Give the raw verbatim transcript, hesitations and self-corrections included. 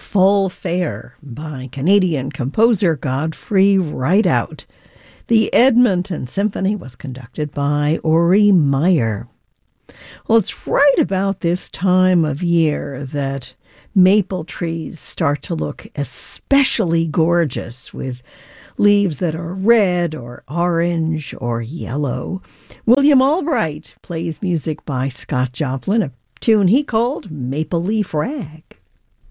Full Fare by Canadian composer Godfrey Rideout. The Edmonton Symphony was conducted by Ori Meyer. Well, it's right about this time of year that maple trees start to look especially gorgeous with leaves that are red or orange or yellow. William Albright plays music by Scott Joplin, a tune he called Maple Leaf Rag.